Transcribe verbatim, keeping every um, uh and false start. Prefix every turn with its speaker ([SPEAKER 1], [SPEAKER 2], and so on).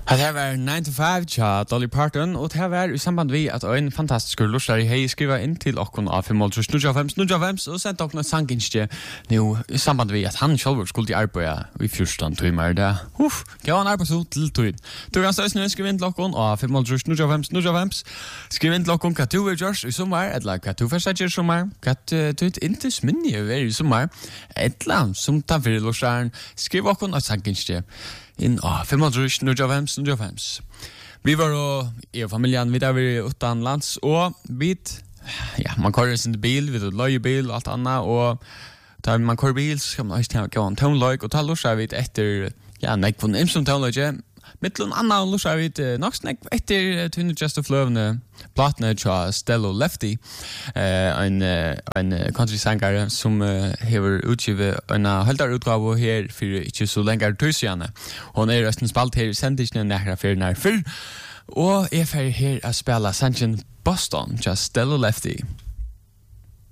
[SPEAKER 1] Det var nine to five tja Dolly Parton, og det var i samband vi at en fantastisk lustare hei skriva inn til okkon av fem null fem null fem og sendt okkon sanginskje nu i samband vi at han sjálfur skulle arbeida i fjortan timer det. Uff, gav han arbeid så til tøyd. Du kan støys nu skriva inn til okkon av fem null null fem null fem skriva inn til okkon hva du vil gjørs i sommar, etla hva du først i sommar, hva du ikke sminni over i sommar, etla som tar fyrir lustaren, skriva okkon av sanginskje in ah fem null null fem null fem. Vi var og i familjen vi der vi utan lands og vi ja, man kører sin bil, vi løyer bil og alt annet og da man kører bil så skal man også gå en toneløyk og ta lussar vi etter ja, nek på en imsom toneløyk mittlun anna lussar vi nok nek etter Tune Just of Love platne tja Stello Lefty uh, en, uh, en country-sangare som uh, hever utgivet en heldar utgave her for ikke så lenger tusiane. Hon er resten spalt her i sendisene nekra fyrir nær fyrr og er ferdig her å spela sangen Boston tja Stello Lefty.